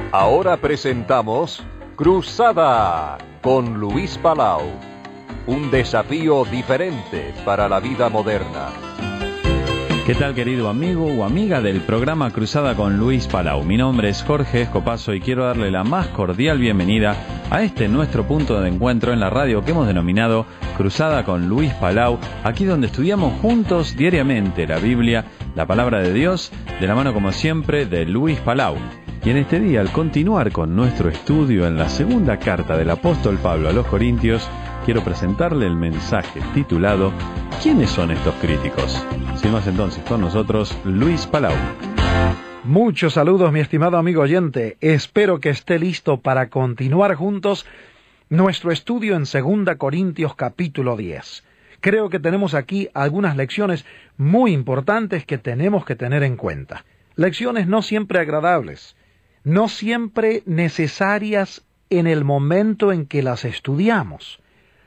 Ahora presentamos Cruzada con Luis Palau. Un desafío diferente para la vida moderna. ¿Qué tal, querido amigo o amiga del programa Cruzada con Luis Palau? Mi nombre es Jorge Escopazo y quiero darle la más cordial bienvenida a este nuestro punto de encuentro en la radio que hemos denominado Cruzada con Luis Palau, aquí donde estudiamos juntos diariamente la Biblia, la Palabra de Dios, de la mano como siempre de Luis Palau. Y en este día, al continuar con nuestro estudio en la segunda carta del apóstol Pablo a los Corintios, quiero presentarle el mensaje titulado ¿Quiénes son estos críticos? Sin más entonces, con nosotros, Luis Palau. Muchos saludos, mi estimado amigo oyente. Espero que esté listo para continuar juntos nuestro estudio en 2 Corintios capítulo 10. Creo que tenemos aquí algunas lecciones muy importantes que tenemos que tener en cuenta. Lecciones no siempre agradables, no siempre necesarias en el momento en que las estudiamos,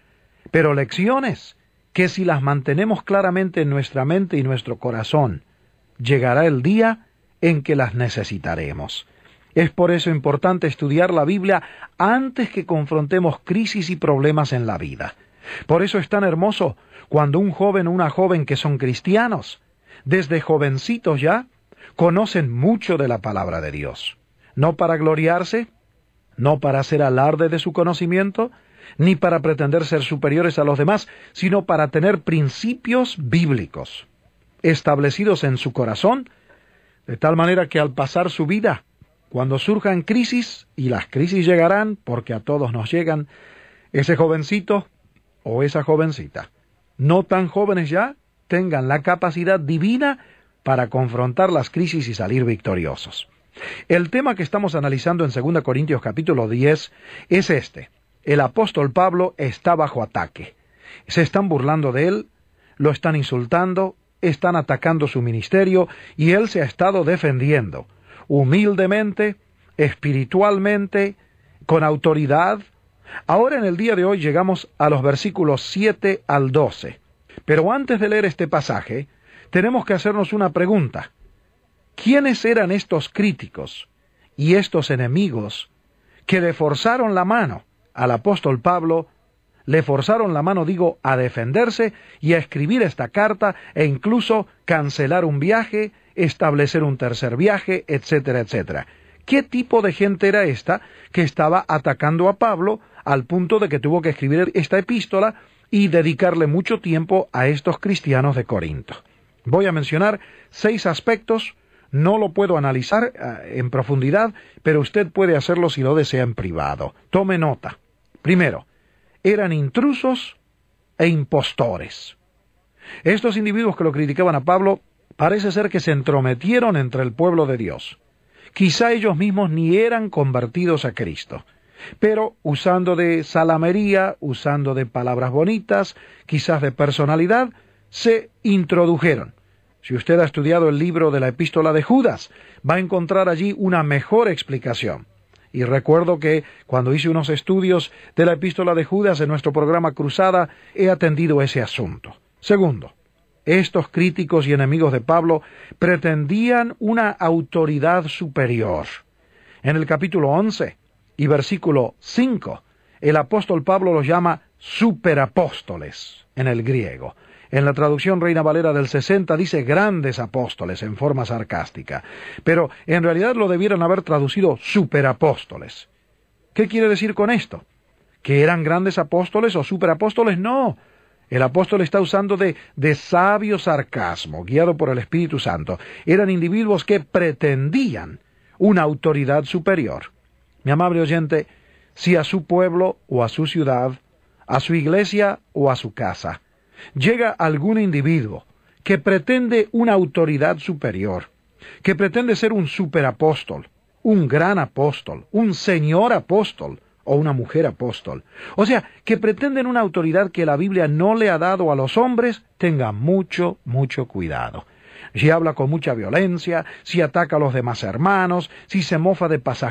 pero lecciones que si las mantenemos claramente en nuestra mente y nuestro corazón, llegará el día en que las necesitaremos. Es por eso importante estudiar la Biblia antes que confrontemos crisis y problemas en la vida. Por eso es tan hermoso cuando un joven o una joven que son cristianos, desde jovencitos ya, conocen mucho de la palabra de Dios. No para gloriarse, no para hacer alarde de su conocimiento, ni para pretender ser superiores a los demás, sino para tener principios bíblicos establecidos en su corazón, de tal manera que al pasar su vida, cuando surjan crisis, y las crisis llegarán, porque a todos nos llegan, ese jovencito o esa jovencita, no tan jóvenes ya, tengan la capacidad divina para confrontar las crisis y salir victoriosos. El tema que estamos analizando en 2 Corintios capítulo 10 es este. El apóstol Pablo está bajo ataque. Se están burlando de él, lo están insultando, están atacando su ministerio y él se ha estado defendiendo humildemente, espiritualmente, con autoridad. Ahora en el día de hoy llegamos a los versículos 7 al 12. Pero antes de leer este pasaje, tenemos que hacernos una pregunta. ¿Quiénes eran estos críticos y estos enemigos que le forzaron la mano al apóstol Pablo? Le forzaron la mano, a defenderse y a escribir esta carta e incluso cancelar un viaje, establecer un tercer viaje, etcétera, etcétera. ¿Qué tipo de gente era esta que estaba atacando a Pablo al punto de que tuvo que escribir esta epístola y dedicarle mucho tiempo a estos cristianos de Corinto? Voy a mencionar 6 aspectos. No lo puedo analizar en profundidad, pero usted puede hacerlo si lo desea en privado. Tome nota. Primero, eran intrusos e impostores. Estos individuos que lo criticaban a Pablo, parece ser que se entrometieron entre el pueblo de Dios. Quizá ellos mismos ni eran convertidos a Cristo, pero usando de salamería, usando de palabras bonitas, quizás de personalidad, se introdujeron. Si usted ha estudiado el libro de la epístola de Judas, va a encontrar allí una mejor explicación. Y recuerdo que cuando hice unos estudios de la epístola de Judas en nuestro programa Cruzada, he atendido ese asunto. Segundo, estos críticos y enemigos de Pablo pretendían una autoridad superior. En el capítulo 11 y versículo 5, el apóstol Pablo los llama superapóstoles en el griego. En la traducción Reina Valera del 60 dice grandes apóstoles en forma sarcástica, pero en realidad lo debieran haber traducido superapóstoles. ¿Qué quiere decir con esto? ¿Que eran grandes apóstoles o superapóstoles? No. El apóstol está usando de sabio sarcasmo, guiado por el Espíritu Santo. Eran individuos que pretendían una autoridad superior. Mi amable oyente, si a su pueblo o a su ciudad, a su iglesia o a su casa, llega algún individuo que pretende una autoridad superior, que pretende ser un superapóstol, un gran apóstol, un señor apóstol o una mujer apóstol, o sea, que pretenden una autoridad que la Biblia no le ha dado a los hombres, tenga mucho, mucho cuidado. Si habla con mucha violencia, si ataca a los demás hermanos, si se mofa de pasajeros,